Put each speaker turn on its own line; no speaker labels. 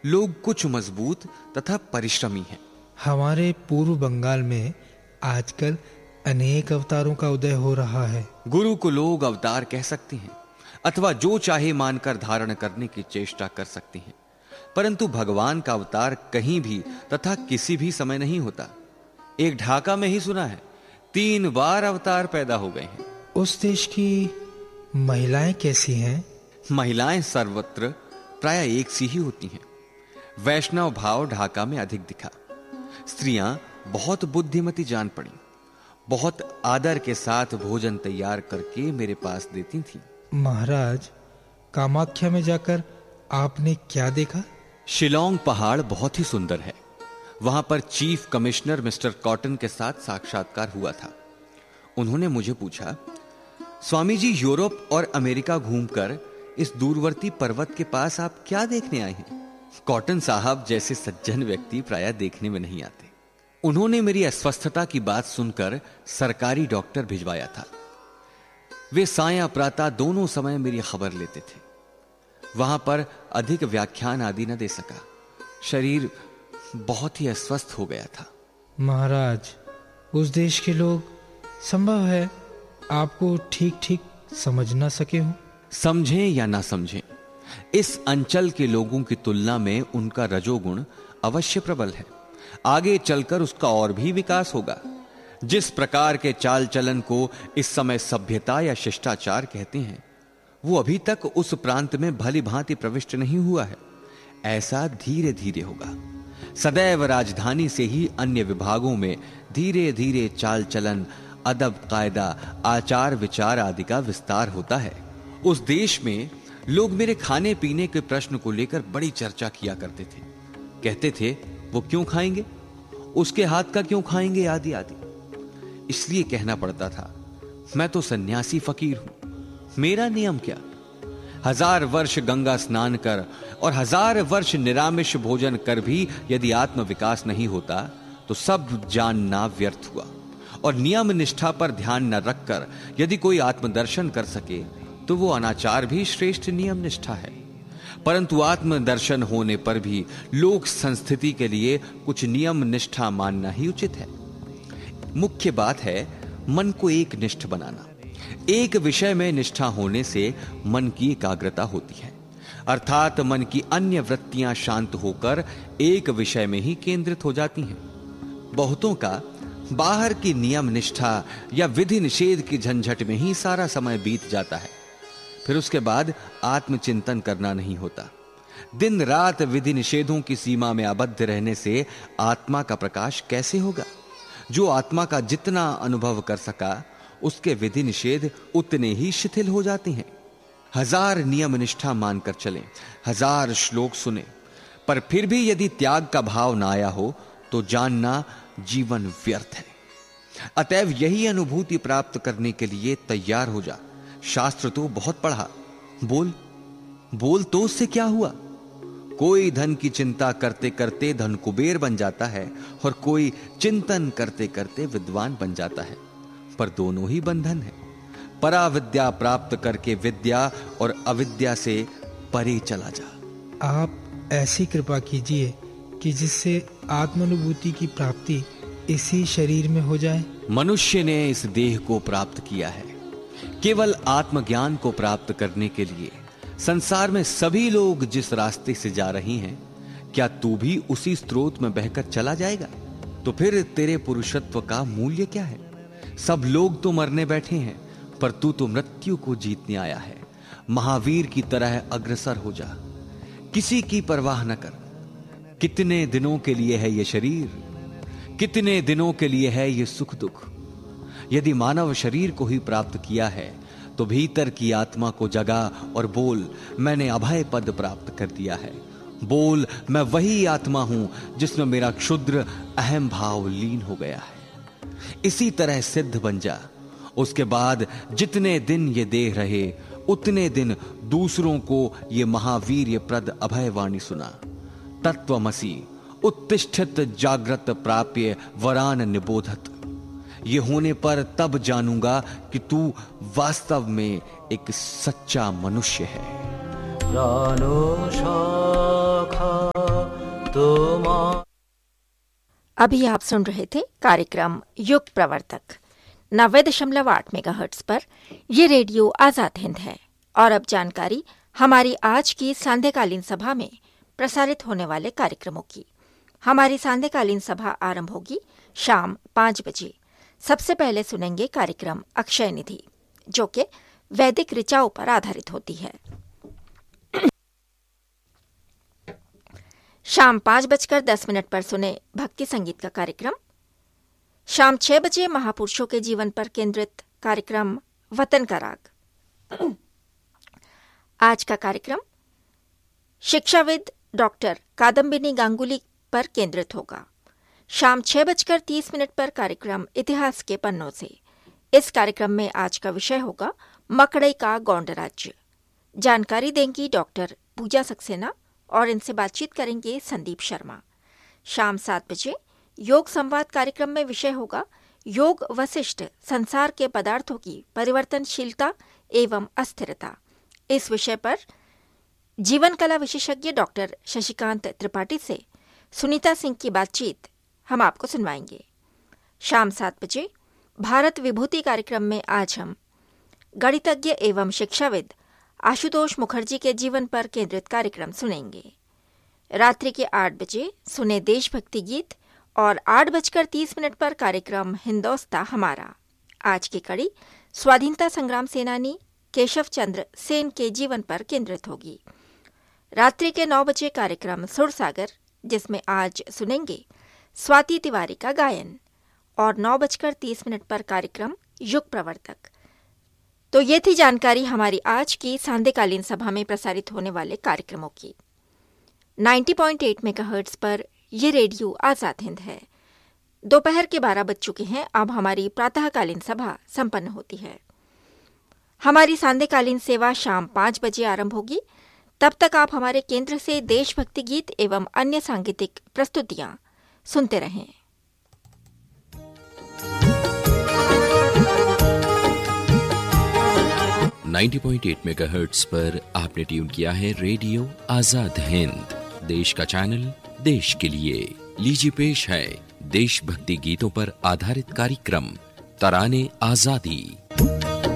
लोग कुछ मजबूत तथा परिश्रमी हैं।
हमारे पूर्व बंगाल में आजकल अनेक अवतारों का उदय हो रहा है।
गुरु को लोग अवतार कह सकते हैं अथवा जो चाहे मानकर धारण करने की चेष्टा कर सकते हैं, परंतु भगवान का अवतार कहीं भी तथा किसी भी समय नहीं होता। एक ढाका में ही सुना है 3 बार अवतार पैदा हो गए हैं।
उस देश की महिलाएं कैसी हैं?
महिलाएं सर्वत्र प्राय एक सी ही होती हैं। वैष्णव भाव ढाका में अधिक दिखा। स्त्रियां बहुत बुद्धिमती जान पड़ी। बहुत आदर के साथ भोजन तैयार करके मेरे पास देती थीं।
महाराज, कामाख्या में जाकर आपने क्या देखा?
शिलोंग पहाड़ बहुत ही सुंदर है। वहां पर चीफ कमिश्नर मिस्टर कॉटन के साथ साक्षात्कार हुआ था। उन्होंने मुझे पूछा, स्वामी जी, यूरोप और अमेरिका घूमकर इस दूरवर्ती पर्वत के पास आप क्या देखने आए हैं? कॉटन साहब जैसे सज्जन व्यक्ति प्रायः देखने में नहीं आते। उन्होंने मेरी अस्वस्थता की बात सुनकर सरकारी डॉक्टर भिजवाया था। वे साया प्रातः दोनों समय मेरी खबर लेते थे। वहां पर अधिक व्याख्यान आदि न दे सका। शरीर बहुत ही अस्वस्थ हो गया था।
महाराज, उस देश के लोग संभव है आपको ठीक ठीक समझ ना सके हो।
समझें या ना समझें, इस अंचल के लोगों की तुलना में उनका रजोगुण अवश्य प्रबल है। आगे चलकर उसका और भी विकास होगा। जिस प्रकार के चाल चलन को इस समय सभ्यता या शिष्टाचार कहते हैं, वो अभी तक उस प्रांत में भली भांति प्रविष्ट नहीं हुआ है। ऐसा धीरे धीरे होगा। सदैव राजधानी से ही अन्य विभागों में धीरे धीरे चाल चलन, अदब, कायदा, आचार विचार आदि का विस्तार होता है। उस देश में लोग मेरे खाने पीने के प्रश्न को लेकर बड़ी चर्चा किया करते थे। कहते थे, वो क्यों खाएंगे, उसके हाथ का क्यों खाएंगे, आदि आदि। इसलिए कहना पड़ता था, मैं तो सन्यासी फकीर हूं, मेरा नियम क्या? 1000 वर्ष गंगा स्नान कर और 1000 वर्ष निरामिष भोजन कर भी यदि आत्म विकास नहीं होता तो सब जानना व्यर्थ हुआ। और नियम निष्ठा पर ध्यान न रखकर यदि कोई आत्मदर्शन कर सके तो वो अनाचार भी श्रेष्ठ नियम निष्ठा है। परंतु आत्मदर्शन होने पर भी लोक संस्थिति के लिए कुछ नियम निष्ठा मानना ही उचित है। मुख्य बात है मन को एक निष्ठ बनाना। एक विषय में निष्ठा होने से मन की एकाग्रता होती है, अर्थात मन की अन्य वृत्तियां शांत होकर एक विषय में ही केंद्रित हो जाती हैं। बहुतों का बाहर की नियम निष्ठा या विधि निषेध की झंझट में ही सारा समय बीत जाता है। फिर उसके बाद आत्मचिंतन करना नहीं होता। दिन रात विधि निषेधों की सीमा में आबद्ध रहने से आत्मा का प्रकाश कैसे होगा? जो आत्मा का जितना अनुभव कर सका, उसके विधि निषेध उतने ही शिथिल हो जाते हैं। 1000 नियम निष्ठा मानकर चलें, 1000 श्लोक सुने, पर फिर भी यदि त्याग का भाव ना आया हो तो जानना जीवन व्यर्थ है। अतएव यही अनुभूति प्राप्त करने के लिए तैयार हो जा। शास्त्र तो बहुत पढ़ा, बोल तो उससे क्या हुआ? कोई धन की चिंता करते करते धन कुबेर बन जाता है और कोई चिंतन करते करते विद्वान बन जाता है, पर दोनों ही बंधन है। पराविद्या प्राप्त करके विद्या और अविद्या से परे चला जा।
आप ऐसी कृपा कीजिए कि जिससे आत्मानुभूति की प्राप्ति इसी शरीर में हो जाए।
मनुष्य ने इस देह को प्राप्त किया है केवल आत्मज्ञान को प्राप्त करने के लिए। संसार में सभी लोग जिस रास्ते से जा रहे हैं, क्या तू भी उसी स्रोत में बहकर चला जाएगा? तो फिर तेरे पुरुषत्व का मूल्य क्या है? सब लोग तो मरने बैठे हैं, पर तू तो मृत्यु को जीतने आया है। महावीर की तरह अग्रसर हो जा, किसी की परवाह न कर। कितने दिनों के लिए है ये शरीर, कितने दिनों के लिए है ये सुख दुख। यदि मानव शरीर को ही प्राप्त किया है तो भीतर की आत्मा को जगा और बोल, मैंने अभय पद प्राप्त कर दिया है। बोल, मैं वही आत्मा हूं जिसमें मेरा क्षुद्र अहम भाव लीन हो गया है। इसी तरह सिद्ध बन जा। उसके बाद जितने दिन ये देह रहे, उतने दिन दूसरों को ये महावीर्य प्रद अभय वाणी सुना। तत्वमसि उत्तिष्ठित जागृत प्राप्य वरान निबोधत। ये होने पर तब जानूंगा कि तू वास्तव में एक सच्चा मनुष्य है।
अभी आप सुन रहे थे कार्यक्रम युग प्रवर्तक 90.8 मेगाहर्ट्ज पर। ये रेडियो आजाद हिंद है। और अब जानकारी हमारी आज की सांध्यकालीन सभा में प्रसारित होने वाले कार्यक्रमों की। हमारी सांध्यकालीन सभा आरंभ होगी शाम 5 बजे। सबसे पहले सुनेंगे कार्यक्रम अक्षय निधि, जो कि वैदिक ऋचाओं पर आधारित होती है। शाम 5:10 पर सुने भक्ति संगीत का कार्यक्रम। शाम 6 बजे महापुरुषों के जीवन पर केंद्रित कार्यक्रम वतन का राग। आज का कार्यक्रम शिक्षाविद डॉक्टर कादम्बिनी गांगुली पर केंद्रित होगा। शाम 6:30 पर कार्यक्रम इतिहास के पन्नों से। इस कार्यक्रम में आज का विषय होगा मकड़ई का गौंड राज्य। जानकारी देंगी डॉक्टर पूजा सक्सेना और इनसे बातचीत करेंगे संदीप शर्मा। शाम 7 बजे योग संवाद कार्यक्रम में विषय होगा योग वशिष्ठ, संसार के पदार्थों की परिवर्तनशीलता एवं अस्थिरता। इस विषय पर जीवन कला विशेषज्ञ डॉक्टर शशिकांत त्रिपाठी से सुनीता सिंह की बातचीत हम आपको सुनवाएंगे। शाम 7 बजे भारत विभूति कार्यक्रम में आज हम गणितज्ञ एवं शिक्षाविद आशुतोष मुखर्जी के जीवन पर केंद्रित कार्यक्रम सुनेंगे। रात्रि के 8 बजे सुने देशभक्ति गीत और 8:30 पर कार्यक्रम हिंदोस्ता हमारा। आज की कड़ी स्वाधीनता संग्राम सेनानी केशव चंद्र सेन के जीवन पर केंद्रित होगी। रात्रि के 9 बजे कार्यक्रम सुरसागर, जिसमें आज सुनेंगे स्वाति तिवारी का गायन। और 9:30 पर कार्यक्रम युग प्रवर्तक। तो ये थी जानकारी हमारी आज की सांध्यकालीन सभा में प्रसारित होने वाले कार्यक्रमों की। 90.8 मेगाहर्ट्ज पर ये रेडियो आजाद हिंद है। दोपहर के 12 बज चुके हैं। अब हमारी प्रातःकालीन सभा संपन्न होती है। हमारी सांध्यकालीन सेवा शाम 5 बजे आरंभ होगी। तब तक आप हमारे केंद्र से देशभक्ति गीत एवं अन्य सांगीतिक प्रस्तुतियां सुनते रहें।
.8 मेगाहर्ट्ज पर आपने ट्यून किया है रेडियो आजाद हिंद, देश का चैनल देश के लिए। लीजिए पेश है देशभक्ति गीतों पर आधारित कार्यक्रम तराने आजादी।